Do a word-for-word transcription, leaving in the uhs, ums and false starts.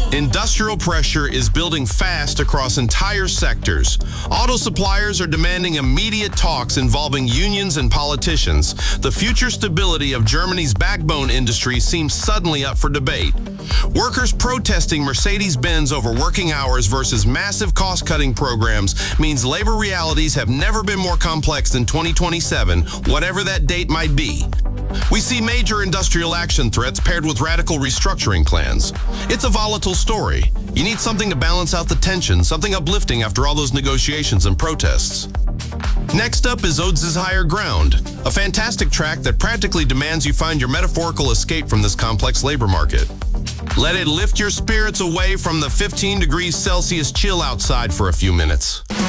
Industrial pressure is building fast across entire sectors. Auto suppliers are demanding immediate talks involving unions and politicians. The future stability of Germany's backbone industry seems suddenly up for debate. Workers protesting Mercedes-Benz over working hours versus massive cost-cutting programs means labor realities have never been more complex than twenty twenty-seven, whatever that date might be. We see major industrial action threats paired with radical restructuring plans. It's a volatile story. You need something to balance out the tension, something uplifting after all those negotiations and protests. Next up is Odes' Higher Ground, a fantastic track that practically demands you find your metaphorical escape from this complex labor market. Let it lift your spirits away from the fifteen degrees Celsius chill outside for a few minutes.